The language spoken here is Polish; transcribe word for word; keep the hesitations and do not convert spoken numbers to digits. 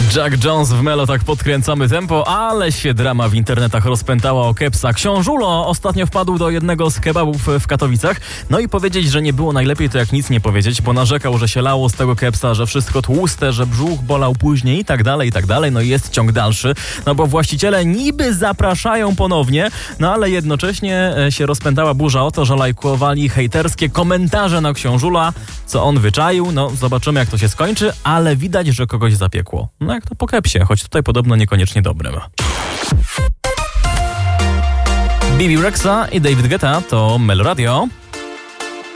Jack Jones w Melo, tak podkręcamy tempo, ale się drama w internetach rozpętała o Kepsa. Książulo ostatnio wpadł do jednego z kebabów w Katowicach. No i powiedzieć, że nie było najlepiej, to jak nic nie powiedzieć, bo narzekał, że się lało z tego Kepsa, że wszystko tłuste, że brzuch bolał później i tak dalej, i tak dalej. No i jest ciąg dalszy, no bo właściciele niby zapraszają ponownie, no ale jednocześnie się rozpętała burza o to, że lajkowali hejterskie komentarze na Książula, co on wyczaił. No zobaczymy, jak to się skończy, ale widać, że kogoś zapiekło. No jak to po Kepsie, choć tutaj podobno niekoniecznie dobrym. Bibi Rexa i David Guetta to Melo Radio.